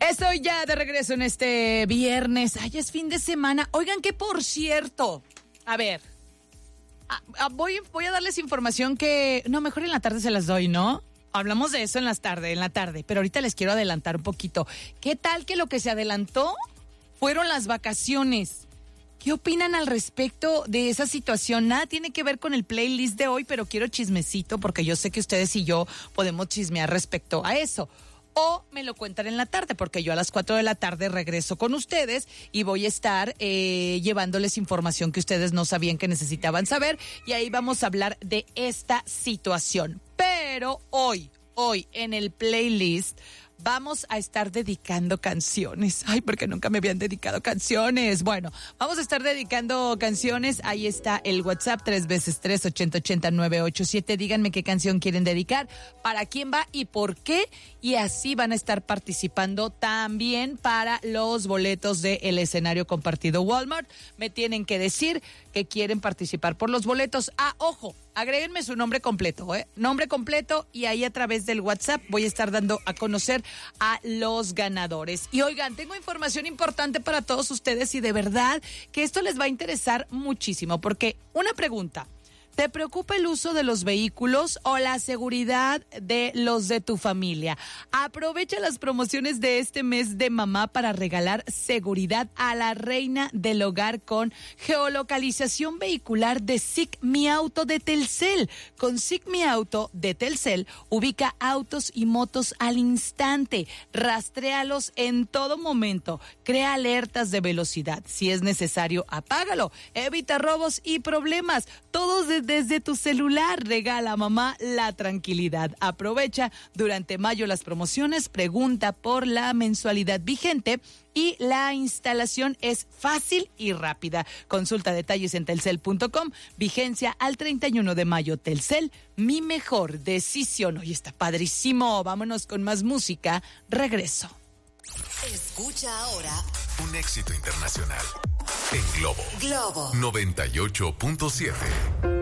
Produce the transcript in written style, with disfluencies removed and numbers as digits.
Estoy ya de regreso en este viernes. Ay, es fin de semana. Oigan, que por cierto, a ver, voy a darles información que, no, mejor en la tarde se las doy, ¿no? Hablamos de eso en la tarde, pero ahorita les quiero adelantar un poquito. ¿Qué tal que lo que se adelantó fueron las vacaciones? ¿Qué opinan al respecto de esa situación? Nada tiene que ver con el playlist de hoy, pero quiero chismecito porque yo sé que ustedes y yo podemos chismear respecto a eso. O me lo cuentan en la tarde, porque yo a las 4 de la tarde regreso con ustedes y voy a estar llevándoles información que ustedes no sabían que necesitaban saber, y ahí vamos a hablar de esta situación. Pero hoy en el playlist vamos a estar dedicando canciones. Ay, porque nunca me habían dedicado canciones. Bueno, vamos a estar dedicando canciones. Ahí está el WhatsApp, 3x3 8080 987. Díganme qué canción quieren dedicar, para quién va y por qué. Y así van a estar participando también para los boletos del escenario compartido Walmart. Me tienen que decir que quieren participar por los boletos. Ojo, agréguenme su nombre completo, nombre completo, y ahí a través del WhatsApp voy a estar dando a conocer a los ganadores. Y oigan, tengo información importante para todos ustedes, y de verdad que esto les va a interesar muchísimo, porque una pregunta: ¿te preocupa el uso de los vehículos o la seguridad de los de tu familia? Aprovecha las promociones de este mes de mamá para regalar seguridad a la reina del hogar con geolocalización vehicular de SIC Mi Auto de Telcel. Con SIC Mi Auto de Telcel, ubica autos y motos al instante, rastréalos en todo momento, crea alertas de velocidad. Si es necesario, apágalo, evita robos y problemas. Todos desde tu celular. Regala a mamá la tranquilidad. Aprovecha durante mayo las promociones, pregunta por la mensualidad vigente y la instalación es fácil y rápida. Consulta detalles en telcel.com. Vigencia al 31 de mayo. Telcel, mi mejor decisión. Hoy está padrísimo. Vámonos con más música. Regreso. Escucha ahora un éxito internacional en Globo 98.7.